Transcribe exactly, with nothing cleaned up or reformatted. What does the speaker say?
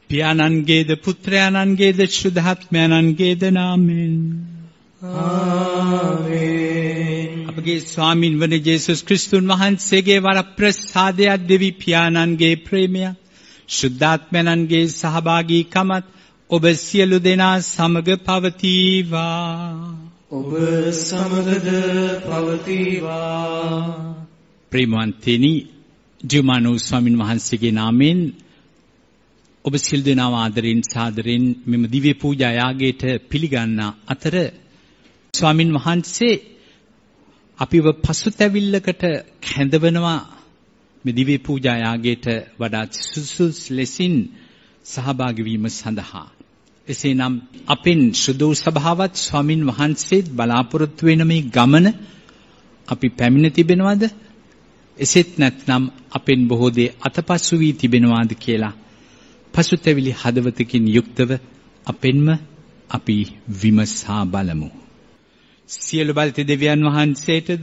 පියාණන්ගේද පුත්‍රයාණන්ගේද ශුද්ධාත්මයන්ගේද නාමයෙන් ආමේන්. අපගේ ස්වාමින් වන ජේසුස් ක්‍රිස්තුන් වහන්සේගේ වරප්‍රසාදයක් දෙවි පියාණන්ගේ ප්‍රේමය ශුද්ධාත්මයන්ගේ සහභාගීකමත් ඔබ සියලු දෙනා සමග පවතිවා. ඔබ සමගද පවතිවා. ප්‍රේමවන්තනි, ජීවමානව ස්වාමින් වහන්සේගේ නාමයෙන් ඔබ සියලු දෙනාව ආදරෙන් සාදරෙන් මෙම දිව්‍ය පූජා යාගයට පිළිගන්න අතර ස්වාමින් වහන්සේ අපිව පසුතැවිල්ලකට කැඳවනවා. මේ දිව්‍ය පූජා යාගයට වඩා සුසුස් ලෙසින් සහභාගී වීම සඳහා. එසේනම් අපෙන් සුදු සභාවත් ස්වාමින් වහන්සේත් බලාපොරොත්තු වෙන මේ ගමන අපි පැමිණ තිබෙනවද? එසේත් නැත්නම් අපෙන් බොහෝ දේ අතපසු වී තිබෙනවාද කියලා පසුතැවිලි හදවතකින් යුක්තව අපෙන්ම අපි විමසා බලමු. සියලු බලති දෙවියන් වහන්සේට